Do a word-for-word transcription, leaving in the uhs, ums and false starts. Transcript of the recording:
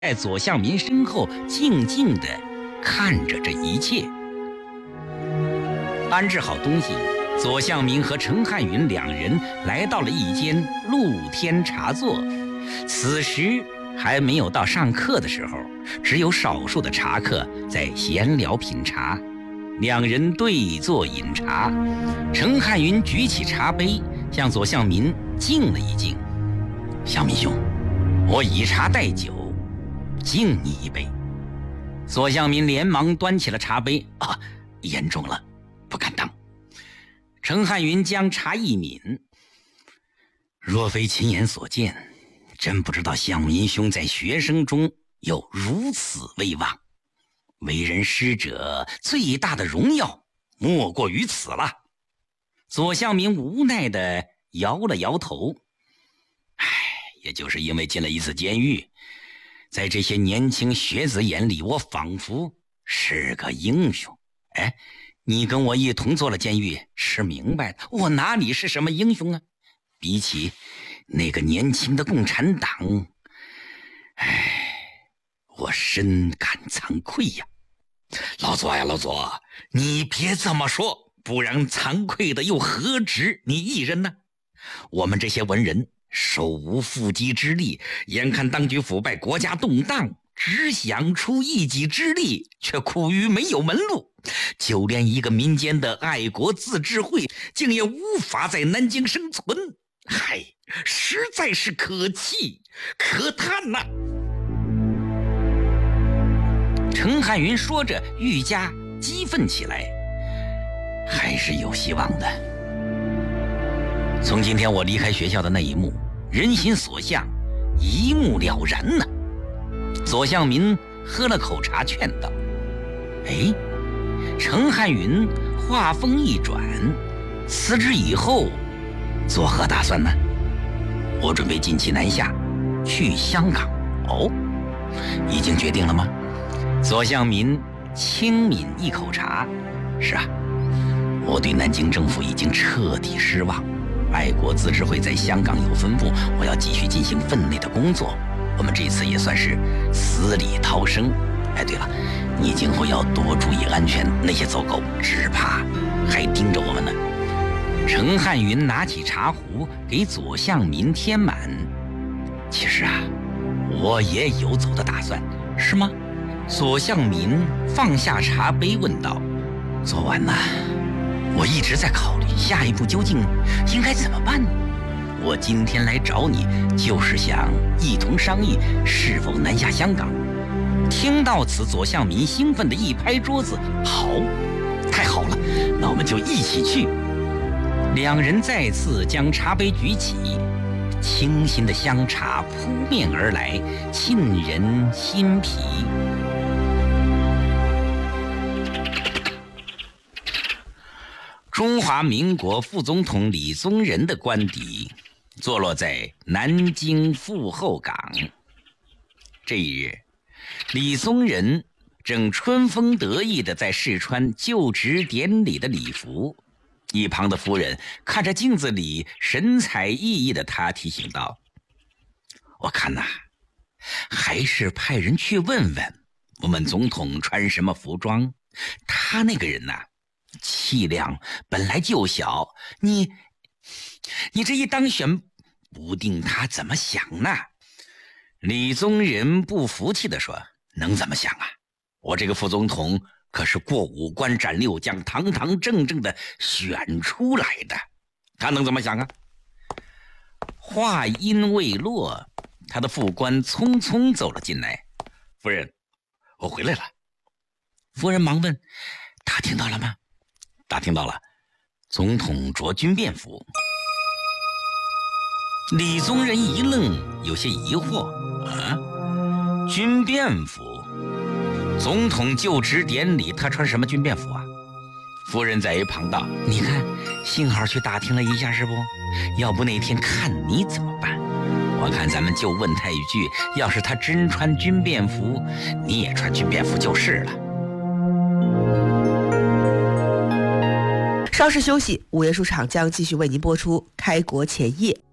在左相民身后静静地看着这一切。安置好东西，左相民和程汉云两人来到了一间露天茶座。此时还没有到上课的时候，只有少数的茶客在闲聊品茶。两人对坐饮茶，程汉云举起茶杯向左相民敬了一敬。相民兄，我以茶代酒，敬你一杯。左相民连忙端起了茶杯，啊，言重了，不敢当。程汉云将茶一抿，若非亲眼所见，真不知道相民兄在学生中有如此威望。为人师者，最大的荣耀莫过于此了。左相民无奈地摇了摇头，唉，也就是因为进了一次监狱，在这些年轻学子眼里，我仿佛是个英雄。哎，你跟我一同做了监狱，是明白的，我哪里是什么英雄啊？比起那个年轻的共产党，唉，我深感惭愧呀。老左呀，老左，你别这么说，不然惭愧的又何止你一人呢？我们这些文人手无缚鸡之力，眼看当局腐败，国家动荡，只想出一己之力，却苦于没有门路。就连一个民间的爱国自治会，竟也无法在南京生存。嗨，实在是可气可叹呐、啊！程汉云说着，愈加激愤起来。还是有希望的。从今天我离开学校的那一幕，人心所向，一目了然呢、啊。左相民喝了口茶，劝道：“哎，程汉云话锋一转，辞职以后作何打算呢？”“我准备近期南下，去香港。”“哦，已经决定了吗？”左相民轻抿一口茶：“是啊，我对南京政府已经彻底失望。爱国自治会在香港有分部，我要继续进行分内的工作。我们这次也算是死里逃生。哎，对了，你今后要多注意安全，那些走狗只怕还盯着我们呢。”程汉云拿起茶壶给左相民添满：“其实啊，我也有走的打算。”“是吗？”左相民放下茶杯问道。“昨晚呢，我一直在考虑下一步究竟应该怎么办呢？我今天来找你，就是想一同商议是否南下香港。”听到此，左相民兴奋地一拍桌子：“好，太好了，那我们就一起去。”两人再次将茶杯举起，清新的香茶扑面而来，沁人心脾。中华民国副总统李宗仁的官邸坐落在南京阜后港。这一日，李宗仁正春风得意地在试穿就职典礼的礼服，一旁的夫人看着镜子里神采奕奕的他，提醒道：“我看呐、啊，还是派人去问问我们总统穿什么服装。他那个人呐、啊，气量本来就小，你你这一当选，不定他怎么想呢？”李宗仁不服气地说：“能怎么想啊？我这个副总统可是过五关斩六将，堂堂正正的选出来的，他能怎么想啊？”话音未落，他的副官匆匆走了进来。“夫人，我回来了。”夫人忙问：“打听到了吗？”“打听到了，总统着军便服。”李宗仁一愣，有些疑惑：“啊，军便服？总统就职典礼他穿什么军便服啊？”夫人在一旁道：“你看，幸好去打听了一下，是不？要不那天看你怎么办？我看咱们就问他一句，要是他真穿军便服，你也穿军便服就是了。” 稍事休息，午夜书场将继续为您播出《开国前夜》。